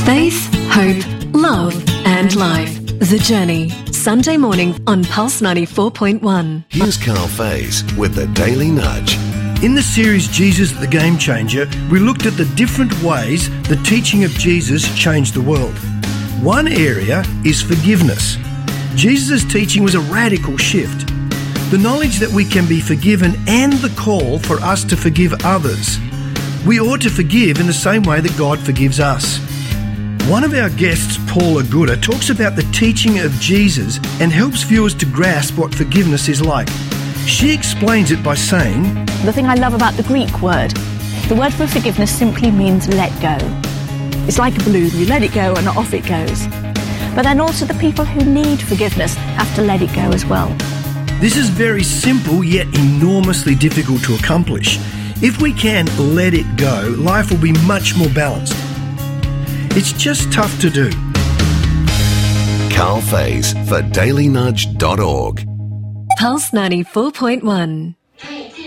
Faith, hope, love and life. The Journey. Sunday morning on Pulse 94.1. Here's Carl Faze with the Daily Nudge. In the series Jesus the Game Changer, we looked at the different ways the teaching of Jesus changed the world. One area is forgiveness. Jesus' teaching was a radical shift. The knowledge that we can be forgiven and the call for us to forgive others. We ought to forgive in the same way that God forgives us. One of our guests, Paula Gooder, talks about the teaching of Jesus and helps viewers to grasp what forgiveness is like. She explains it by saying, the thing I love about the Greek word, the word for forgiveness simply means let go. It's like a balloon, you let it go and off it goes. But then also the people who need forgiveness have to let it go as well. This is very simple yet enormously difficult to accomplish. If we can let it go, life will be much more balanced. It's just tough to do. Carl Faze for dailynudge.org. Pulse 94.1.